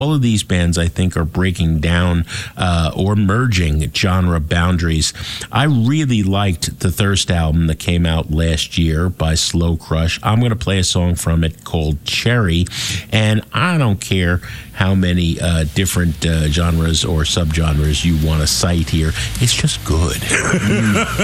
All of these bands, I think, are breaking down or merging genre boundaries. I really liked the Thirst album that came out last year by Slow Crush. I'm going to play a song from it called Cherry, and I don't care how many different genres or subgenres you want to cite here. It's just good.